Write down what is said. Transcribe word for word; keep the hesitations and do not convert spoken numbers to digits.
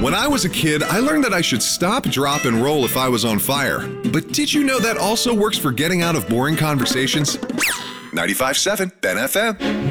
When I was a kid, I learned that I should stop, drop, and roll if I was on fire. But did you know that also works for getting out of boring conversations? ninety-five point seven Ben F M.